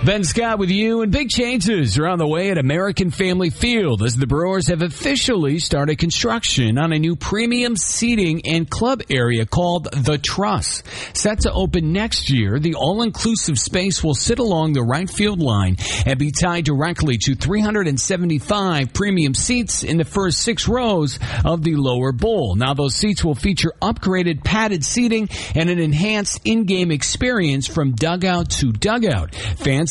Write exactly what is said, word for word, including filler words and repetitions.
Ben Scott with you, and big changes are on the way at American Family Field as the Brewers have officially started construction on a new premium seating and club area called The Truss. Set to open next year, the all-inclusive space will sit along the right field line and be tied directly to three hundred seventy-five premium seats in the first six rows of the lower bowl. Now, those seats will feature upgraded padded seating and an enhanced in-game experience from dugout to dugout. Fans